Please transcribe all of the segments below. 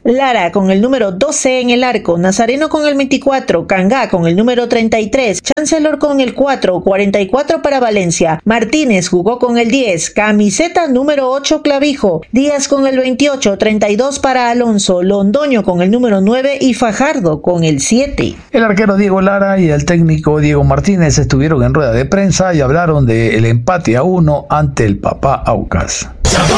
Lara con el número 12 en el arco, Nazareno con el 24, Cangá con el número 33, Chancellor con el 4, 44 para Valencia, Martínez jugó con el 10, camiseta número 8 Clavijo, Díaz con el 28, 32 para Alonso, Londoño con el número 9 y Fajardo con el 7. El arquero Diego Lara y el técnico Diego Martínez estuvieron en rueda de prensa y hablaron del empate a 1 ante el Papá Aucas.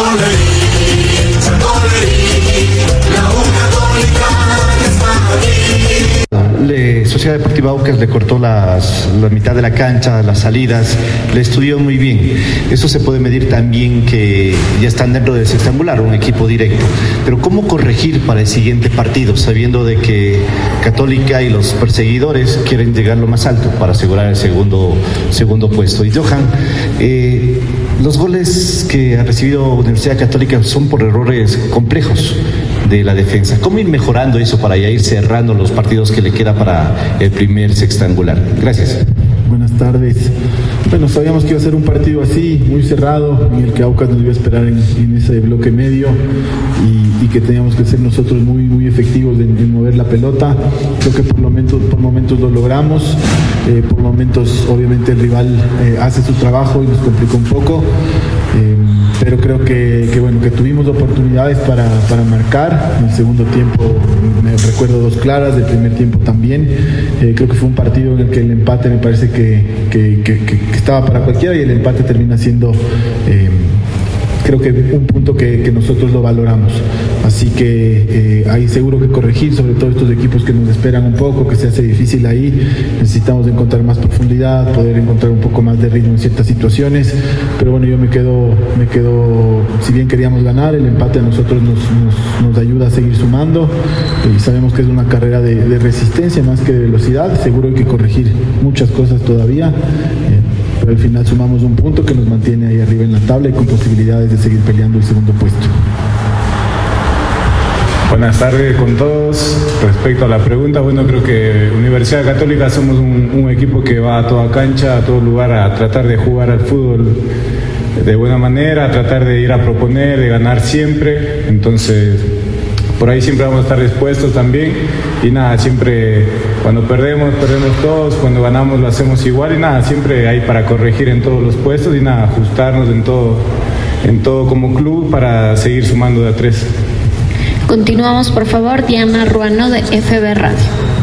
Sociedad Deportiva Aucas le cortó la mitad de la cancha, las salidas, le estudió muy bien. Eso se puede medir también que ya están dentro del sextangular, un equipo directo. Pero ¿cómo corregir para el siguiente partido, sabiendo de que Católica y los perseguidores quieren llegar lo más alto para asegurar el segundo puesto? Y Johan, los goles que ha recibido Universidad Católica son por errores complejos de la defensa. ¿Cómo ir mejorando eso para ya ir cerrando los partidos que le queda para el primer sextangular? Gracias. Buenas tardes. Bueno, sabíamos que iba a ser un partido así, muy cerrado, en el que Aucas nos iba a esperar en ese bloque medio y que teníamos que ser nosotros muy efectivos en mover la pelota. Creo que por momentos lo logramos, por momentos obviamente el rival hace su trabajo y nos complicó un poco. Pero creo que tuvimos oportunidades para marcar. En el segundo tiempo me recuerdo dos claras, del primer tiempo también. Creo que fue un partido en el que el empate me parece que estaba para cualquiera y el empate termina siendo creo que un punto que nosotros lo valoramos. Así que hay seguro que corregir, sobre todo estos equipos que nos esperan un poco, que se hace difícil ahí. Necesitamos encontrar más profundidad, poder encontrar un poco más de ritmo en ciertas situaciones. Pero bueno, yo me quedo, si bien queríamos ganar, el empate a nosotros nos ayuda a seguir sumando. Y sabemos que es una carrera de resistencia más que de velocidad. Seguro hay que corregir muchas cosas todavía. Pero al final sumamos un punto que nos mantiene ahí arriba en la tabla y con posibilidades de seguir peleando el segundo puesto. Buenas tardes con todos. Respecto a la pregunta, bueno, creo que Universidad Católica somos un equipo que va a toda cancha, a todo lugar a tratar de jugar al fútbol de buena manera, a tratar de ir a proponer, de ganar siempre. Entonces, por ahí siempre vamos a estar dispuestos también. Y nada, siempre cuando perdemos todos, cuando ganamos lo hacemos igual y nada, siempre hay para corregir en todos los puestos y nada, ajustarnos en todo como club para seguir sumando de a 3. Continuamos, por favor, Diana Ruano de FB Radio.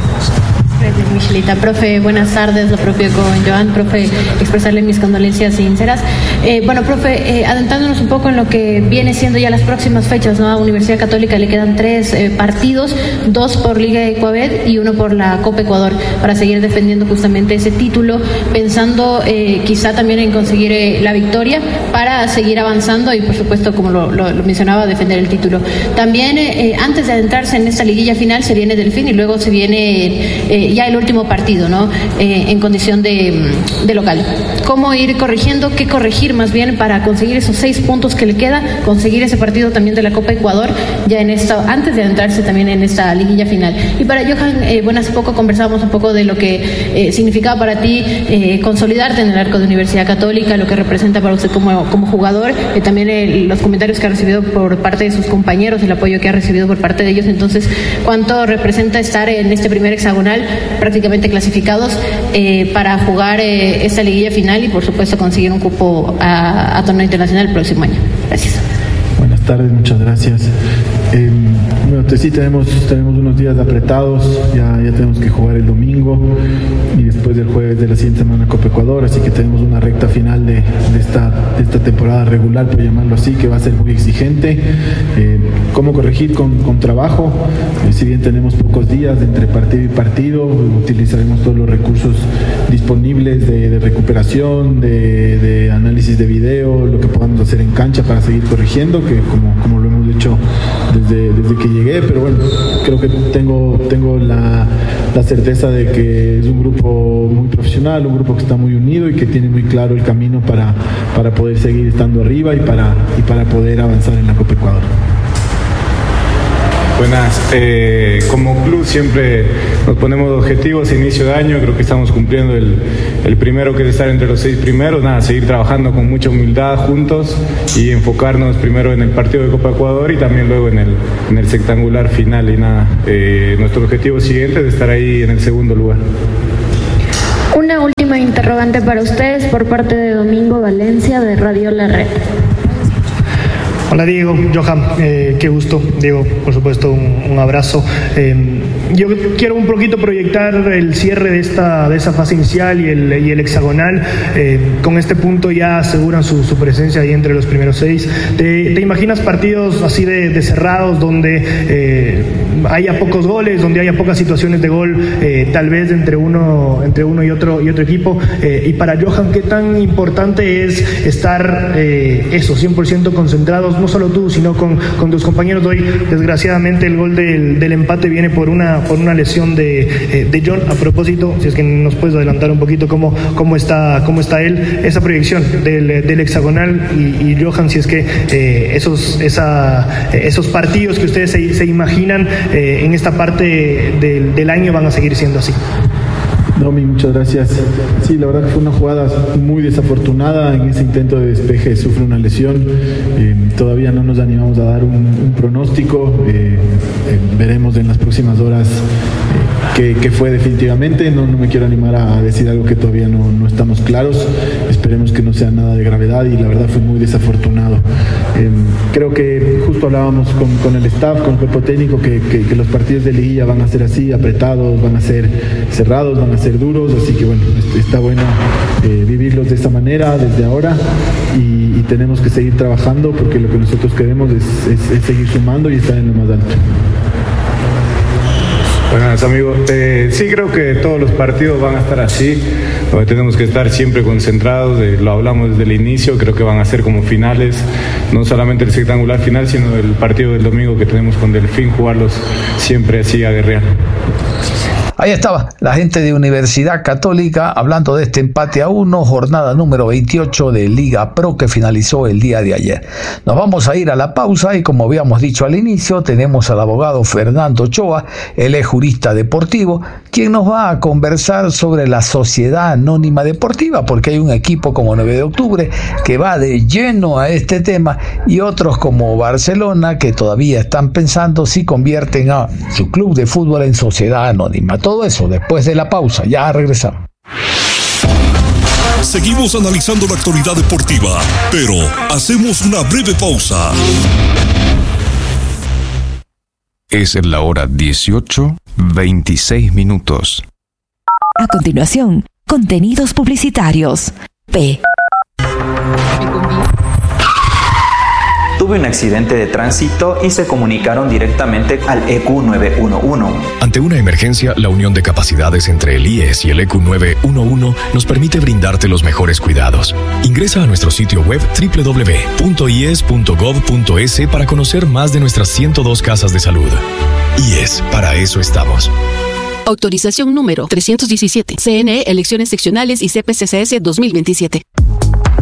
Michelita, profe, buenas tardes, lo propio con Joan, profe, expresarle mis condolencias sinceras. Bueno, profe, adentrándonos un poco en lo que viene siendo ya las próximas fechas, ¿no? A Universidad Católica le quedan 3 partidos, 2 por Liga Ecuavet y 1 por la Copa Ecuador, para seguir defendiendo justamente ese título, pensando quizá también en conseguir la victoria para seguir avanzando y, por supuesto, como lo mencionaba, defender el título. También, antes de adentrarse en esta liguilla final, se viene Delfín y luego se viene ya el último partido, ¿no? En condición de local. ¿Cómo ir corrigiendo? ¿Qué corregir más bien para conseguir esos 6 puntos que le queda? Conseguir ese partido también de la Copa Ecuador ya antes de adentrarse también en esta liguilla final. Y para Johan, bueno, hace poco conversábamos un poco de lo que significaba para ti consolidarte en el arco de Universidad Católica, lo que representa para usted como jugador, también los comentarios que ha recibido por parte de sus compañeros, el apoyo que ha recibido por parte de ellos. Entonces, ¿cuánto representa estar en este primer hexagonal prácticamente clasificados para jugar esta liguilla final y, por supuesto, conseguir un cupo a torneo internacional el próximo año? Gracias. Buenas tardes, muchas gracias. Bueno, sí, tenemos unos días apretados, ya tenemos que jugar el domingo y después del jueves de la siguiente semana Copa Ecuador, así que tenemos una recta final de esta temporada regular, por llamarlo así, que va a ser muy exigente. ¿Cómo corregir? Con trabajo. Si bien tenemos pocos días entre partido y partido, utilizaremos todos los recursos disponibles de recuperación, de análisis de video, lo que podamos hacer en cancha para seguir corrigiendo, que como lo hemos hecho desde que llegué, pero bueno, creo que tengo la certeza de que es un grupo muy profesional, un grupo que está muy unido y que tiene muy claro el camino para poder seguir estando arriba y para poder avanzar en la Copa Ecuador. Buenas. Como club siempre nos ponemos objetivos a inicio de año, creo que estamos cumpliendo el primero, que es estar entre los 6 primeros. Seguir trabajando con mucha humildad juntos y enfocarnos primero en el partido de Copa Ecuador y también luego en el sectangular final. Nuestro objetivo siguiente es estar ahí en el segundo lugar. Una última interrogante para ustedes por parte de Domingo Valencia de Radio La Red. Hola Diego, Johan, qué gusto. Diego, por supuesto, un abrazo. Yo quiero un poquito proyectar el cierre de esa fase inicial y el hexagonal. Con este punto ya aseguran su presencia ahí entre los primeros 6. ¿Te imaginas partidos así de cerrados donde haya pocos goles, donde haya pocas situaciones de gol, tal vez entre uno y otro equipo? Y para Johan, ¿qué tan importante es estar 100% concentrados? No solo tú, sino con tus compañeros. Hoy, desgraciadamente, el gol del empate viene por una lesión de John. A propósito, si es que nos puedes adelantar un poquito cómo está él, esa proyección del hexagonal y Johan, si es que esos partidos que ustedes se imaginan en esta parte del año van a seguir siendo así. Domi, muchas gracias. Sí, la verdad que fue una jugada muy desafortunada. En ese intento de despeje sufre una lesión. Todavía no nos animamos a dar un pronóstico. Veremos en las próximas horas qué fue definitivamente. No me quiero animar a decir algo que todavía no estamos claros. Esperemos que no sea nada de gravedad y la verdad fue muy desafortunado. Creo que justo hablábamos con el staff, con el cuerpo técnico, que los partidos de liguilla van a ser así, apretados, van a ser cerrados, van a ser duros, así que bueno, está bueno vivirlos de esta manera desde ahora y tenemos que seguir trabajando porque lo que nosotros queremos es seguir sumando y estar en lo más alto. Buenas amigos, sí creo que todos los partidos van a estar así, tenemos que estar siempre concentrados, lo hablamos desde el inicio, creo que van a ser como finales, no solamente el sectangular final, sino el partido del domingo que tenemos con Delfín, jugarlos siempre así a guerrear. Ahí estaba la gente de Universidad Católica hablando de este empate a 1, jornada número 28 de Liga Pro que finalizó el día de ayer. Nos vamos a ir a la pausa y como habíamos dicho al inicio, tenemos al abogado Fernando Ochoa, él es jurista deportivo, quien nos va a conversar sobre la Sociedad Anónima Deportiva, porque hay un equipo como 9 de octubre que va de lleno a este tema y otros como Barcelona que todavía están pensando si convierten a su club de fútbol en sociedad anónima. Todo eso después de la pausa, ya regresamos. Seguimos analizando la actualidad deportiva, pero hacemos una breve pausa. Es la hora 18:26. A continuación, contenidos publicitarios. Tuve un accidente de tránsito y se comunicaron directamente al EQ 911. Ante una emergencia, la unión de capacidades entre el IES y el EQ 911 nos permite brindarte los mejores cuidados. Ingresa a nuestro sitio web www.ies.gov.es para conocer más de nuestras 102 casas de salud. IES, para eso estamos. Autorización número 317. CNE, Elecciones Seccionales y CPCCS 2027.